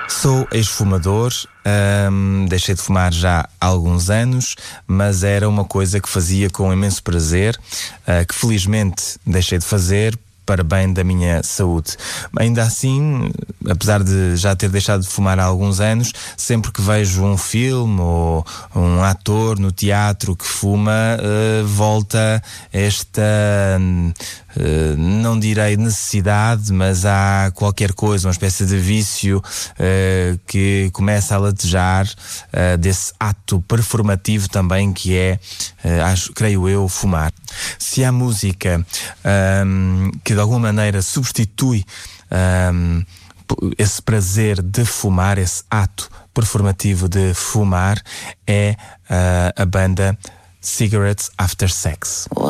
Sou ex-fumador, deixei de fumar já há alguns anos, mas era uma coisa que fazia com imenso prazer, que felizmente deixei de fazer para bem da minha saúde. Ainda assim, apesar de já ter deixado de fumar há alguns anos, sempre que vejo um filme ou um ator no teatro que fuma, volta esta, não direi necessidade, mas há qualquer coisa, uma espécie de vício que começa a latejar desse ato performativo também que é, creio eu, fumar. Se há música que de alguma maneira substitui esse prazer de fumar, esse ato performativo de fumar, é a banda Cigarettes After Sex.